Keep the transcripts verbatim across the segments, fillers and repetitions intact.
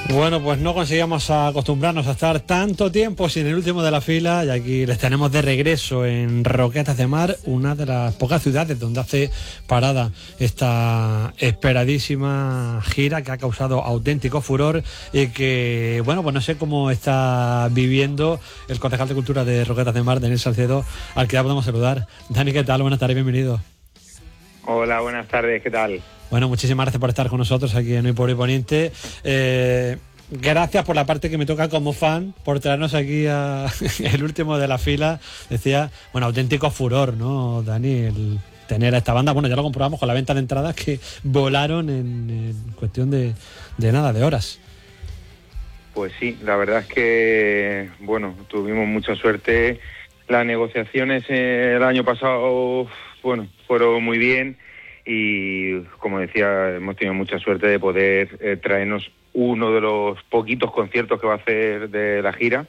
Bueno, pues no conseguíamos acostumbrarnos a estar tanto tiempo sin el último de la fila y aquí les tenemos de regreso en Roquetas de Mar, una de las pocas ciudades donde hace parada esta esperadísima gira que ha causado auténtico furor y que, bueno, pues no sé cómo está viviendo el concejal de Cultura de Roquetas de Mar, Daniel Salcedo, al que ya podemos saludar. Dani, ¿qué tal? Buenas tardes, bienvenido. Hola, buenas tardes, ¿qué tal? Bueno, muchísimas gracias por estar con nosotros aquí en Hoy por Hoy Poniente. Eh, gracias por la parte que me toca como fan, por traernos aquí a el último de la fila. Decía, bueno, auténtico furor, ¿no, Dani? El tener a esta banda. Bueno, ya lo comprobamos con la venta de entradas que volaron en, en cuestión de, de nada, de horas. Pues sí, la verdad es que, bueno, tuvimos mucha suerte. Las negociaciones eh, el año pasado, bueno, fueron muy bien. Y como decía, hemos tenido mucha suerte de poder eh, traernos uno de los poquitos conciertos que va a hacer de la gira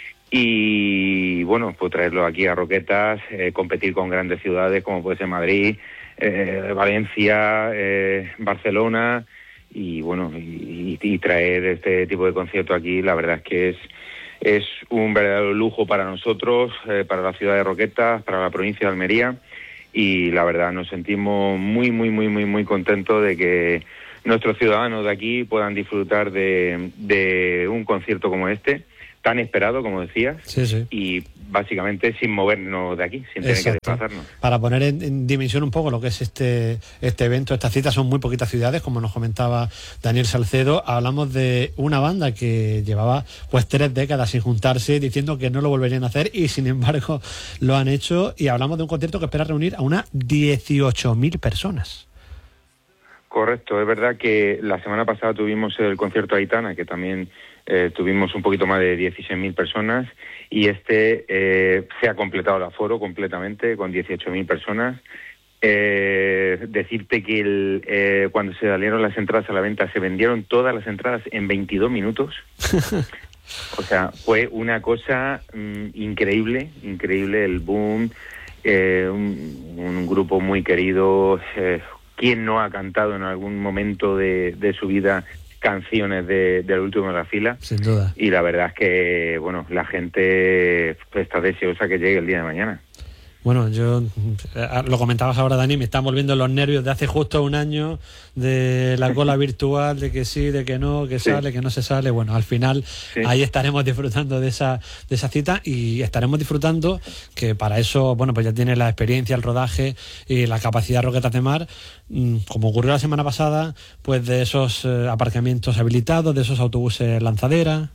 y bueno, pues traerlo aquí a Roquetas, eh, competir con grandes ciudades como puede ser Madrid, eh, Valencia, eh, Barcelona y bueno, y, y traer este tipo de concierto aquí, la verdad es que es es un verdadero lujo para nosotros, eh, para la ciudad de Roquetas, para la provincia de Almería. Y la verdad nos sentimos muy, muy, muy, muy, muy contentos de que nuestros ciudadanos de aquí puedan disfrutar de, de un concierto como este, tan esperado, como decías, sí, sí. Y básicamente sin movernos de aquí, sin tener Exacto. que desplazarnos. Para poner en, en dimensión un poco lo que es este este evento, estas citas son muy poquitas ciudades, como nos comentaba Daniel Salcedo. Hablamos de una banda que llevaba pues tres décadas sin juntarse, diciendo que no lo volverían a hacer y sin embargo lo han hecho, y hablamos de un concierto que espera reunir a unas dieciocho mil personas. Correcto, es verdad que la semana pasada tuvimos el concierto Aitana, que también eh, tuvimos un poquito más de dieciséis mil personas, y este eh, se ha completado el aforo completamente con dieciocho mil personas. Eh, decirte que el, eh, cuando se salieron las entradas a la venta, se vendieron todas las entradas en veintidós minutos. O sea, fue una cosa mmm, increíble, increíble el boom, eh, un, un grupo muy querido. Eh, ¿Quién no ha cantado en algún momento de, de su vida canciones de, del último de la fila? Sin duda. Y la verdad es que, bueno, la gente está deseosa que llegue el día de mañana. Bueno, yo, lo comentabas ahora, Dani, me están volviendo los nervios de hace justo un año, de la cola virtual, de que sí, de que no, que sí. sale, que no se sale. Bueno, al final sí. ahí estaremos disfrutando de esa de esa cita y estaremos disfrutando, que para eso, bueno, pues ya tiene la experiencia, el rodaje y la capacidad de Roquetas de Mar, como ocurrió la semana pasada, pues de esos eh, aparcamientos habilitados, de esos autobuses lanzadera.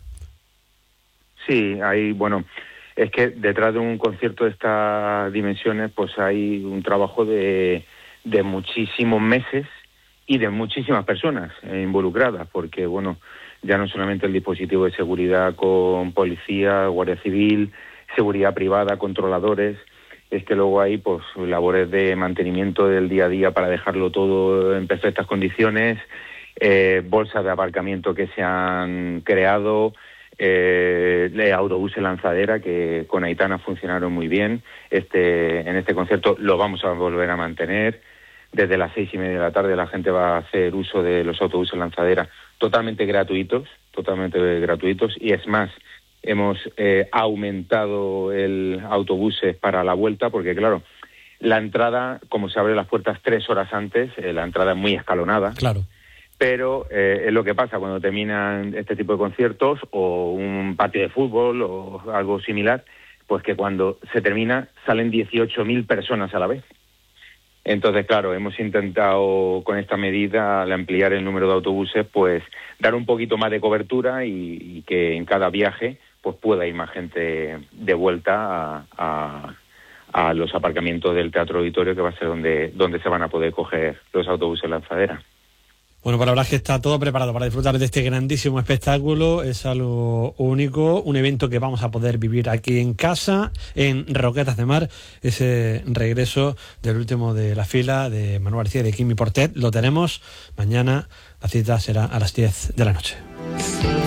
Sí, ahí, bueno... Es que detrás de un concierto de estas dimensiones pues hay un trabajo de, de muchísimos meses y de muchísimas personas involucradas, porque bueno, ya no solamente el dispositivo de seguridad con policía, guardia civil, seguridad privada, controladores, es que luego hay pues labores de mantenimiento del día a día para dejarlo todo en perfectas condiciones, eh, bolsas de aparcamiento que se han creado, Eh, autobuses lanzadera que con Aitana funcionaron muy bien. Este en este concierto lo vamos a volver a mantener. Desde las seis y media de la tarde la gente va a hacer uso de los autobuses lanzadera totalmente gratuitos, totalmente gratuitos, y es más, hemos eh, aumentado el autobuses para la vuelta, porque claro, la entrada, como se abre las puertas tres horas antes, eh, la entrada es muy escalonada. Claro. Pero eh, es lo que pasa cuando terminan este tipo de conciertos o un partido de fútbol o algo similar, pues que cuando se termina salen dieciocho mil personas a la vez. Entonces, claro, hemos intentado con esta medida, al ampliar el número de autobuses, pues dar un poquito más de cobertura y, y que en cada viaje pues pueda ir más gente de vuelta a, a, a los aparcamientos del Teatro Auditorio, que va a ser donde, donde se van a poder coger los autobuses lanzadera. Bueno, pues la verdad es que está todo preparado para disfrutar de este grandísimo espectáculo. Es algo único, un evento que vamos a poder vivir aquí en casa, en Roquetas de Mar. Ese regreso del último de la fila de Manuel García y de Quimi Portet lo tenemos mañana. La cita será a las diez de la noche.